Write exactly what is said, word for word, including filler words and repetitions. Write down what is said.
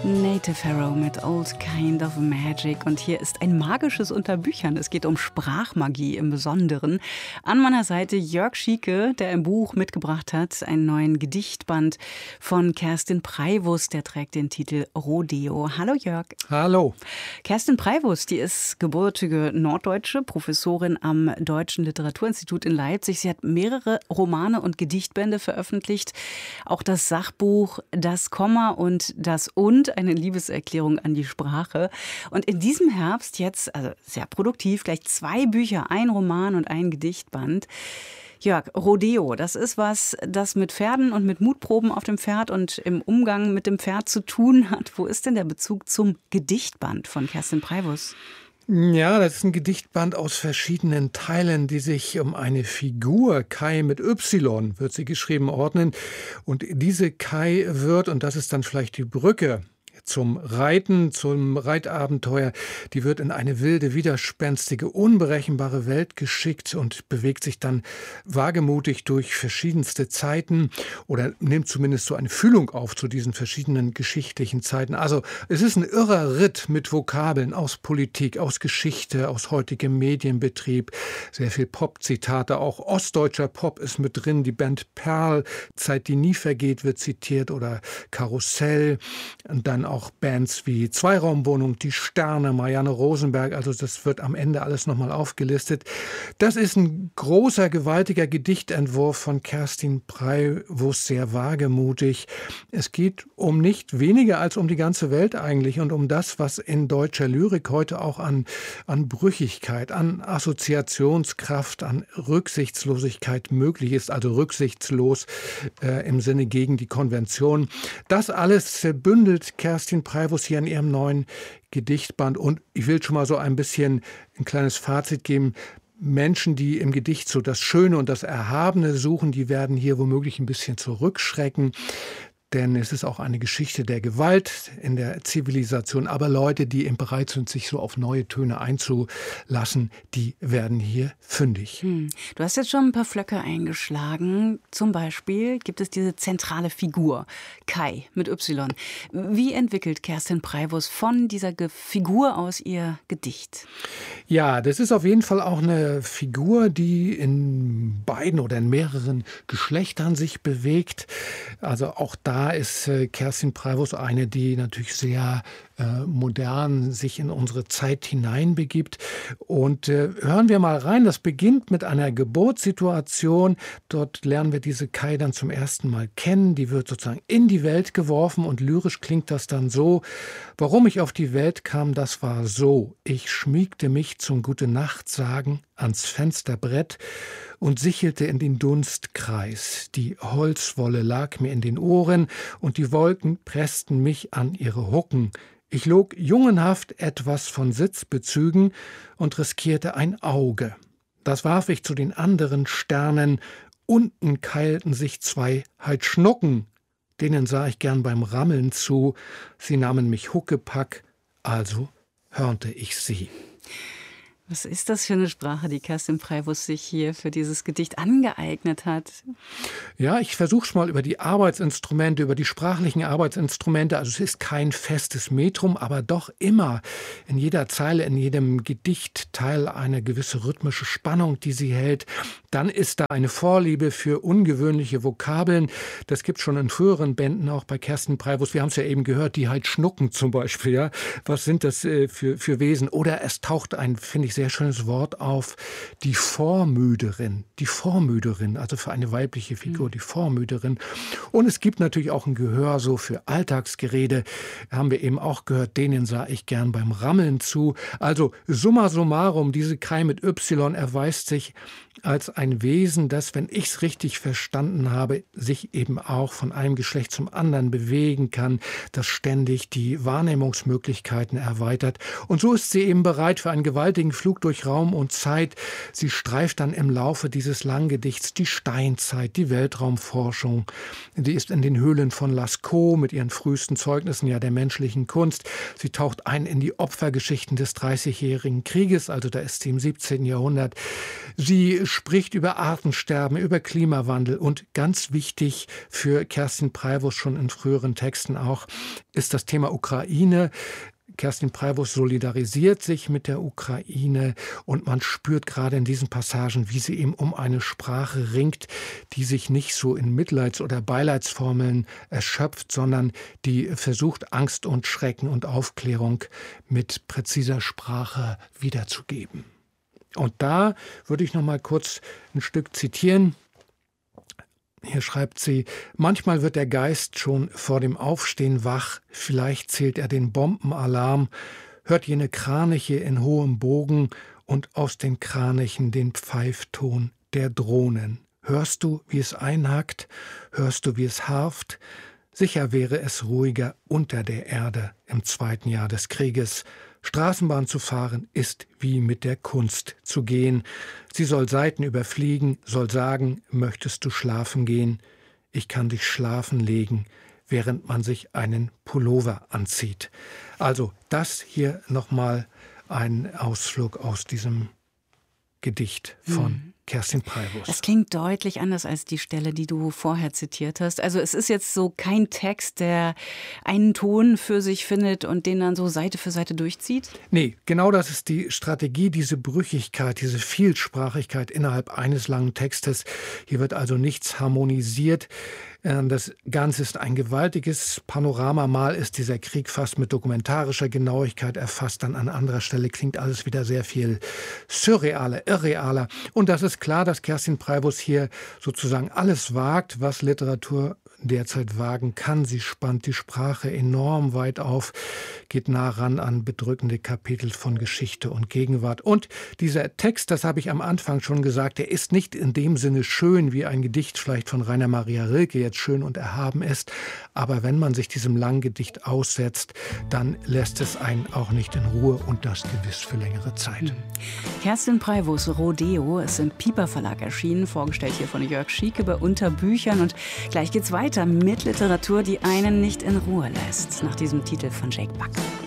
Native Harrow mit Old Kind of Magic. Und hier ist ein magisches unter Büchern. Es geht um Sprachmagie im Besonderen. An meiner Seite Jörg Schieke, der ein Buch mitgebracht hat, einen neuen Gedichtband von Kerstin Preivus, der trägt den Titel Rodeo. Hallo Jörg. Hallo. Kerstin Preivus, die ist gebürtige Norddeutsche, Professorin am Deutschen Literaturinstitut in Leipzig. Sie hat mehrere Romane und Gedichtbände veröffentlicht. Auch das Sachbuch Das Komma und das Und, eine Liebeserklärung an die Sprache. Und in diesem Herbst jetzt, also sehr produktiv, gleich zwei Bücher, ein Roman und ein Gedichtband. Jörg, Rodeo, das ist was, das mit Pferden und mit Mutproben auf dem Pferd und im Umgang mit dem Pferd zu tun hat. Wo ist denn der Bezug zum Gedichtband von Kerstin Preivus? Ja, das ist ein Gedichtband aus verschiedenen Teilen, die sich um eine Figur, Kai mit Y, wird sie geschrieben, ordnen. Und diese Kai wird, und das ist dann vielleicht die Brücke zum Reiten, zum Reitabenteuer, die wird in eine wilde, widerspenstige, unberechenbare Welt geschickt und bewegt sich dann wagemutig durch verschiedenste Zeiten oder nimmt zumindest so eine Fühlung auf zu diesen verschiedenen geschichtlichen Zeiten. Also es ist ein irrer Ritt mit Vokabeln aus Politik, aus Geschichte, aus heutigem Medienbetrieb, sehr viel Pop-Zitate, auch ostdeutscher Pop ist mit drin, die Band Perl, Zeit, die nie vergeht, wird zitiert oder Karussell und dann auch Auch Bands wie Zweiraumwohnung, Die Sterne, Marianne Rosenberg, also das wird am Ende alles nochmal aufgelistet. Das ist ein großer, gewaltiger Gedichtentwurf von Kerstin Preivus, sehr wagemutig. Es geht um nicht weniger als um die ganze Welt eigentlich und um das, was in deutscher Lyrik heute auch an, an Brüchigkeit, an Assoziationskraft, an Rücksichtslosigkeit möglich ist, also rücksichtslos äh, im Sinne gegen die Konvention. Das alles bündelt Kerstin Preivus hier in ihrem neuen Gedichtband. Und ich will schon mal so ein bisschen ein kleines Fazit geben. Menschen, die im Gedicht so das Schöne und das Erhabene suchen, die werden hier womöglich ein bisschen zurückschrecken. Denn es ist auch eine Geschichte der Gewalt in der Zivilisation. Aber Leute, die eben bereit sind, sich so auf neue Töne einzulassen, die werden hier fündig. Hm. Du hast jetzt schon ein paar Flöcke eingeschlagen. Zum Beispiel gibt es diese zentrale Figur, Kai mit Y. Wie entwickelt Kerstin Preivus von dieser Ge- Figur aus ihr Gedicht? Ja, das ist auf jeden Fall auch eine Figur, die in beiden oder in mehreren Geschlechtern sich bewegt. Also auch da Da ist äh, Kerstin Preivus eine, die natürlich sehr äh, modern sich in unsere Zeit hineinbegibt. Und äh, hören wir mal rein, das beginnt mit einer Geburtssituation. Dort lernen wir diese Kai dann zum ersten Mal kennen. Die wird sozusagen in die Welt geworfen und lyrisch klingt das dann so: Warum ich auf die Welt kam, das war so. Ich schmiegte mich zum Gute-Nacht-Sagen ans Fensterbrett und sichelte in den Dunstkreis. Die Holzwolle lag mir in den Ohren und die Wolken pressten mich an ihre Hucken. Ich log jungenhaft etwas von Sitzbezügen und riskierte ein Auge. Das warf ich zu den anderen Sternen. Unten keilten sich zwei Heidschnucken. Denen sah ich gern beim Rammeln zu. Sie nahmen mich Huckepack, also hörnte ich sie. Was ist das für eine Sprache, die Kerstin Preivus sich hier für dieses Gedicht angeeignet hat? Ja, ich versuche es mal über die Arbeitsinstrumente, über die sprachlichen Arbeitsinstrumente. Also es ist kein festes Metrum, aber doch immer in jeder Zeile, in jedem Gedichtteil eine gewisse rhythmische Spannung, die sie hält. Dann ist da eine Vorliebe für ungewöhnliche Vokabeln. Das gibt es schon in früheren Bänden, auch bei Kerstin Preivus. Wir haben es ja eben gehört, die halt schnucken zum Beispiel. Ja? Was sind das äh, für, für Wesen? Oder es taucht ein, finde ich, sehr schönes Wort auf, die Vormüderin. Die Vormüderin, also für eine weibliche Figur, die Vormüderin. Und es gibt natürlich auch ein Gehör so für Alltagsgerede. Haben wir eben auch gehört, denen sah ich gern beim Rammeln zu. Also summa summarum, diese Kai mit Y erweist sich als ein Wesen, das, wenn ich es richtig verstanden habe, sich eben auch von einem Geschlecht zum anderen bewegen kann, das ständig die Wahrnehmungsmöglichkeiten erweitert. Und so ist sie eben bereit für einen gewaltigen Flug Flug durch Raum und Zeit. Sie streift dann im Laufe dieses Langgedichts die Steinzeit, die Weltraumforschung. Die ist in den Höhlen von Lascaux mit ihren frühesten Zeugnissen ja der menschlichen Kunst. Sie taucht ein in die Opfergeschichten des Dreißigjährigen Krieges, also da ist sie im siebzehnten Jahrhundert. Sie spricht über Artensterben, über Klimawandel und ganz wichtig für Kerstin Preivos schon in früheren Texten auch ist das Thema Ukraine. Kerstin Preivos solidarisiert sich mit der Ukraine und man spürt gerade in diesen Passagen, wie sie eben um eine Sprache ringt, die sich nicht so in Mitleids- oder Beileidsformeln erschöpft, sondern die versucht, Angst und Schrecken und Aufklärung mit präziser Sprache wiederzugeben. Und da würde ich noch mal kurz ein Stück zitieren. Hier schreibt sie, manchmal wird der Geist schon vor dem Aufstehen wach, vielleicht zählt er den Bombenalarm, hört jene Kraniche in hohem Bogen und aus den Kranichen den Pfeifton der Drohnen. Hörst du, wie es einhackt? Hörst du, wie es harft? Sicher wäre es ruhiger unter der Erde im zweiten Jahr des Krieges. Straßenbahn zu fahren ist wie mit der Kunst zu gehen. Sie soll Seiten überfliegen, soll sagen, möchtest du schlafen gehen? Ich kann dich schlafen legen, während man sich einen Pullover anzieht. Also das hier nochmal ein Ausflug aus diesem Gedicht von hm. Kerstin Preivos. Es klingt deutlich anders als die Stelle, die du vorher zitiert hast. Also es ist jetzt so kein Text, der einen Ton für sich findet und den dann so Seite für Seite durchzieht? Nee, genau das ist die Strategie, diese Brüchigkeit, diese Vielsprachigkeit innerhalb eines langen Textes. Hier wird also nichts harmonisiert. Das Ganze ist ein gewaltiges Panorama. Mal ist dieser Krieg fast mit dokumentarischer Genauigkeit erfasst, dann an anderer Stelle klingt alles wieder sehr viel surrealer, irrealer. Und das ist klar, dass Kerstin Preivos hier sozusagen alles wagt, was Literatur derzeit wagen kann. Sie spannt die Sprache enorm weit auf, geht nah ran an bedrückende Kapitel von Geschichte und Gegenwart. Und dieser Text, das habe ich am Anfang schon gesagt, der ist nicht in dem Sinne schön, wie ein Gedicht vielleicht von Rainer Maria Rilke jetzt schön und erhaben ist. Aber wenn man sich diesem langen Gedicht aussetzt, dann lässt es einen auch nicht in Ruhe und das gewiss für längere Zeit. Kerstin Preivos Rodeo ist im Piper Verlag erschienen, vorgestellt hier von Jörg Schieke bei Unterbüchern. Und gleich geht's weiter mit Literatur, die einen nicht in Ruhe lässt, nach diesem Titel von Jake Buck.